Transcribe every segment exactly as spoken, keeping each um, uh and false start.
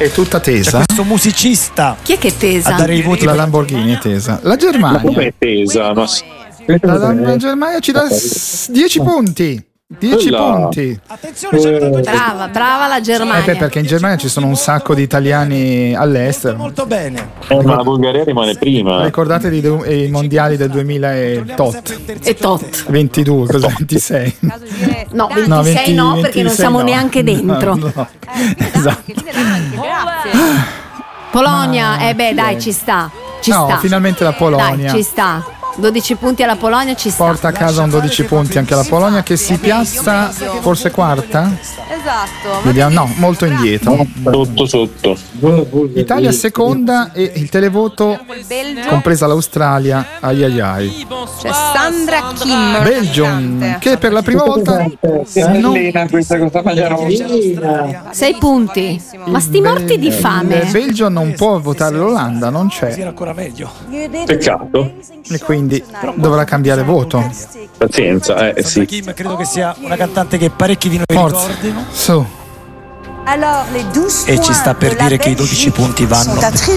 È tutta tesa. C'è questo musicista. Chi è che è tesa? A dare i voti. La Lamborghini è tesa. La Germania. Ma com'è tesa? Ma... La, la, la Germania ci dà dieci punti. dieci punti. Attenzione, brava, brava la Germania. Eh, perché in Germania ci sono un sacco di italiani all'estero. Molto bene. Eh, ma la Bulgaria rimane prima. Ricordatevi dei, i mondiali del duemila e tot. E tot. ventidue, cos'è? ventisei. No, ventisei no, venti, no perché ventisei non siamo no. neanche dentro. No, no. Eh, esatto. Polonia, eh beh, dai, ci sta. Ci no, sta. finalmente la Polonia. Dai, ci sta. dodici punti alla Polonia, ci sta. Porta a casa un dodici punti anche la Polonia, che si piazza forse quarta? Esatto. Vediamo, no, molto indietro. Sotto sotto. Italia seconda e il televoto, compresa l'Australia, ai ai ai. C'è Sandra Kim. Belgium, che per la prima volta non... sei punti. Ma sti morti di fame. Belgio non può votare l'Olanda, non c'è. Era ancora meglio. Peccato. E quindi dovrà cambiare voto. Pazienza, eh sì. Kim credo che sia una cantante che parecchi di noi Forza. ricordino. Su. E ci sta per dire che i dodici punti vanno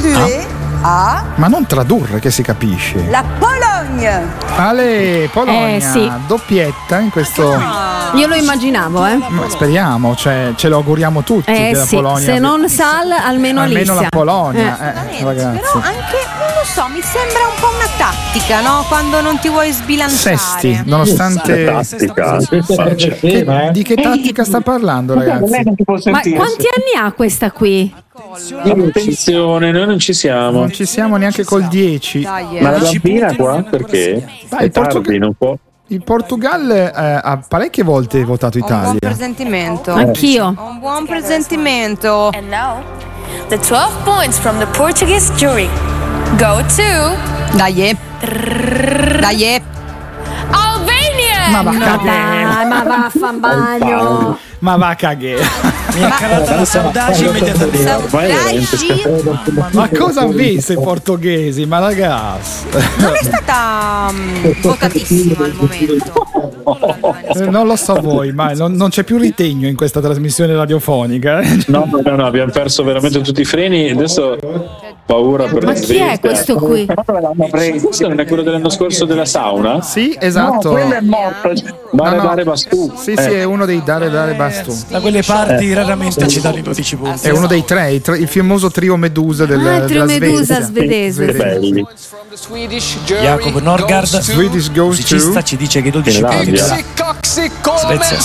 a Ma non tradurre, che si capisce. la Polonia. Ale, Polonia, Eh, sì. doppietta in questo. Io lo immaginavo, eh. Ma speriamo, cioè, ce lo auguriamo tutti Eh che la sì, Polonia. se non Sal, almeno almeno Alicia. la Polonia, eh, Però ragazzi. anche, non lo so, mi sembra un po' una tattica, no? Quando non ti vuoi sbilanciare. Sesti, nonostante. Tattica. Che- di che tattica sta parlando, ragazzi? Ma quanti anni ha questa qui? Attenzione, noi non ci siamo. Non ci siamo neanche col dieci. Dai, Ma la eh. bambina qua perché? Dai, È il Portug- tardi, non può. Il Portugal eh, ha parecchie volte votato Ho un buon Italia. presentimento. Anch'io. Ho un buon presentimento. And now, the twelve points from the Portuguese jury go to Dai, dai. Albania! Ma va a Ma cagare. dai, ma vaffan bagno. Ma va a cagare. Mi è calata la saudade immediatamente. Ormai è veramente scattato. Ma cosa hanno visto i portoghesi? Ma ragazzi, Non è stata mm, votatissima al momento. eh, non lo so voi, ma non, non c'è più ritegno in questa trasmissione radiofonica. eh. No, no, no, abbiamo perso veramente tutti i freni. Adesso paura per Ma la chi è questo qui? Questo non è quello dell'anno scorso della sauna? Sì, esatto. Dare No, no. dare bastù. Sì, sì, è uno dei Dare Dare Bastù. Da quelle parti raramente ci danno i dodici punti. È uno dei tre, il, tre- il famoso trio Meduse del, Ah, il trio della Medusa Svezia. svedese. Belli. Jacob Norgard, Swedish goes musicista, to ci dice che i dodici punti Finlandia. Svezia.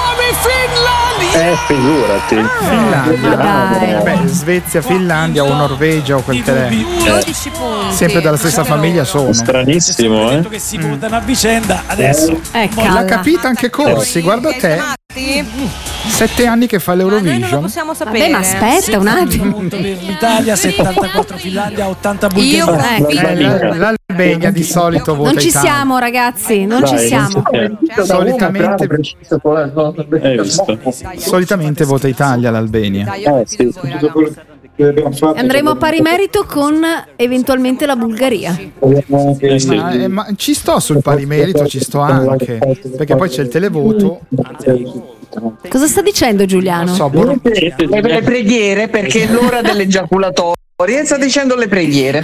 Eh, figurati. Finlandia. Ma dai. Beh, Svezia, Finlandia o Norvegia o quel che è. dodici punti. Sempre dalla stessa famiglia sono. Stranissimo, eh? che si votano a vicenda adesso. Eh, L'ha calla. capita anche Corsi, guarda te. Sette anni che fa Ma noi non lo l'Eurovision. possiamo sapere. Vabbè, ma aspetta un attimo. Punto per l'Italia, settantaquattro Finlandia, ottanta Io Bulgaria. Ecco. Eh, la- L'Albania di solito vota Non ci Italia. siamo, ragazzi, non ci Dai, siamo. non si Solitamente, sente. Hai visto? solitamente vota Italia l'Albania. Dai, io sì. Andremo a pari merito con eventualmente la Bulgaria. Eh, sì. Ma, eh, ma ci sto sul pari merito, ci sto anche. Perché poi c'è il televoto. Cosa sta dicendo Giuliano? Non so, Bor- Le, le preghiere, perché è l'ora dell'egiaculatorio e sta dicendo le preghiere.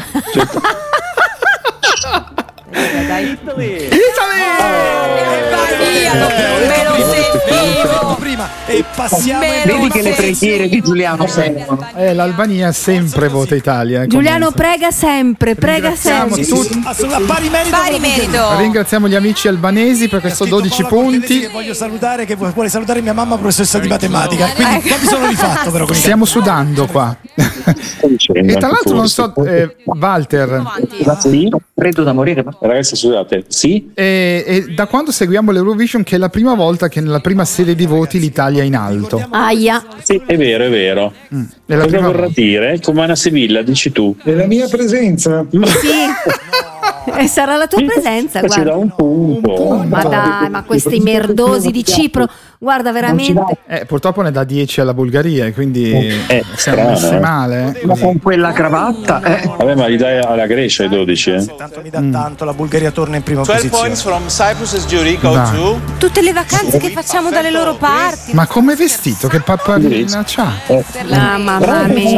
me lo sentivo. Prima e passiamo Me in- lo Vedi che le preghiere di Giuliano servono. eh, l'Albania sempre vota Italia. eh, Giuliano comunque. prega sempre, prega Ringraziamo sempre. tutti. a pari merito. Pari merito. Ringraziamo gli amici albanesi per questo dodici punti. Che voglio salutare, che vuole salutare mia mamma professoressa di matematica. Quindi qua mi sono rifatto però con i Stiamo sudando qua. E tra l'altro non so, eh, Walter, Sì, freddo da morire. ma- Ragazzi, scusate, sì? eh, eh, da quando seguiamo l'Eurovision che è la prima volta che nella prima serie di voti l'Italia è in alto. Aia. Sì, è vero, è vero. È la Cosa prima vorrà volta. dire? Comana Sevilla, dici tu. È la mia presenza. E sarà la tua presenza, Ci dà guarda. un punto. Ma dai, ma questi merdosi di Cipro, guarda veramente. Eh, purtroppo ne dà dieci alla Bulgaria e quindi Eh, siamo strano, messi eh. male. eh. Ma con quella cravatta, eh. Vabbè, ma li dai alla Grecia i dodici, eh? tanto mi dà tanto, la Bulgaria torna in prima twelve posizione. points from Cyprus's jury go Dai. to Tutte le vacanze che facciamo dalle loro parti. Ma come vestito? Che papparina c'ha? Ah, mamma mia.